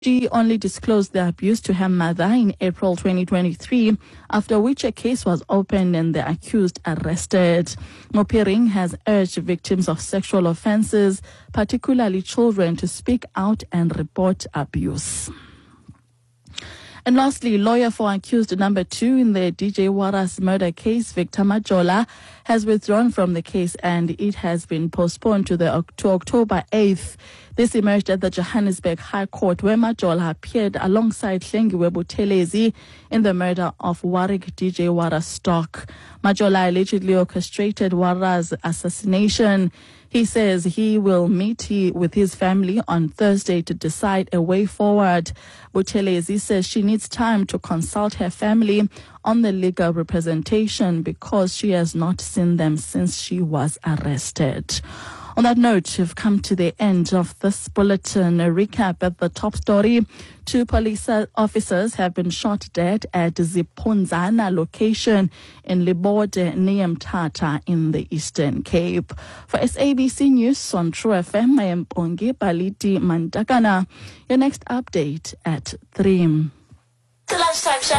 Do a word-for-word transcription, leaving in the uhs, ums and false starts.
She only disclosed the abuse to her mother in April twenty twenty-three, after which a case was opened and the accused arrested. Mopiring has urged victims of sexual offences, particularly children, to speak out and report abuse. And lastly, lawyer for accused number two in the D J Waras murder case, Victor Majola, has withdrawn from the case and it has been postponed to the to October eighth. This emerged at the Johannesburg High Court, where Majola appeared alongside Hlengiwe Buthelezi in the murder of Warwick D J Waras Stock. Majola allegedly orchestrated Waras' assassination. He says he will meet he, with his family on Thursday to decide a way forward. Buthelezi says she needs time to consult her family on the legal representation because she has not seen them since she was arrested. On that note, we've come to the end of this bulletin. A recap at the top story. Two police officers have been shot dead at Zipunzana location in Libode, near Mthatha in the Eastern Cape. For S A B C News on True F M, I am Pongi Paliti Mantakana. Your next update at three. The lunchtime show.